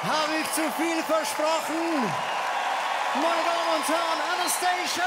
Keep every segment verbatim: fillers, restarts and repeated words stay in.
Habe ich zu viel versprochen? Meine Damen und Herren, Anastacia!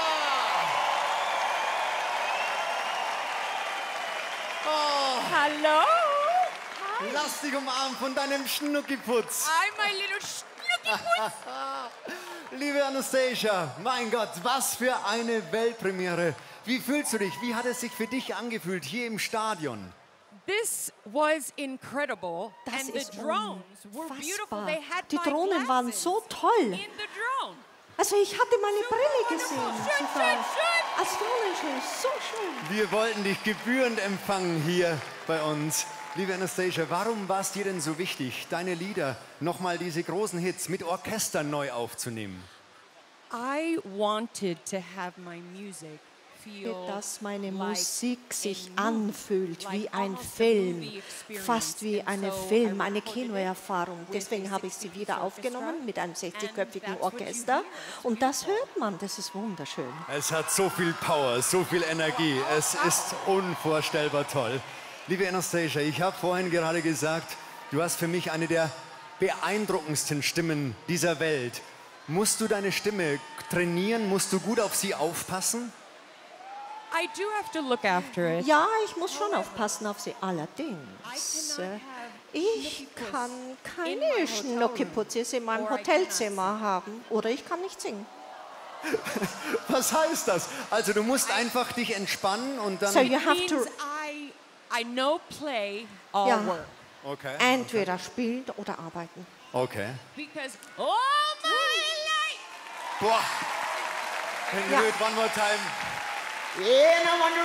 Oh, Hallo? Hi. lass dich umarmen von deinem Schnuckiputz. Hi, my little Schnuckiputz. Liebe Anastacia, mein Gott, was für eine Weltpremiere. Wie fühlst du dich? Wie hat es sich für dich angefühlt hier im Stadion? This was incredible. Das and the ist drones were beautiful. unfassbar. They had Die my Drohnen waren glasses so toll. in the drone. Also ich hatte meine Brille Wonderful. gesehen. Schön, Sie war schön, schön. astronomisch, so schön. Wir wollten dich gebührend empfangen hier bei uns. Liebe Anastacia, warum war es dir denn so wichtig, deine Lieder, nochmal diese großen Hits mit Orchester neu aufzunehmen? I wanted to have my music feel Dass meine like Musik sich a movie, anfühlt wie like ein almost a Film, movie experience. fast wie And eine so I Film, eine recorded it Kinoerfahrung. with Deswegen the habe ich sie sixty wieder piece aufgenommen orchestra. mit einem And sechzigköpfigen that's what you Orchester. hear. It's Und das beautiful. hört man, das ist wunderschön. Es hat so viel Power, so viel Energie. Es ist unvorstellbar toll. Liebe Anastacia, ich habe vorhin gerade gesagt, du hast für mich eine der beeindruckendsten Stimmen dieser Welt. Musst du deine Stimme trainieren? Musst du gut auf sie aufpassen? I do have to look after it. Ja, ich muss schon aufpassen auf sie. Allerdings, I cannot äh, have ich Schnuckiputz kann in my keine hotel Schnuckiputzes in meinem or I cannot Hotelzimmer haben. Oder ich kann nicht singen. Was heißt das? Also du musst einfach dich entspannen und dann... So you have means to I I know play or Ja. work Okay, entweder spielen oder arbeiten. okay. because all my life Boah. Can you Ja. do it one more time? Yeah, no wonder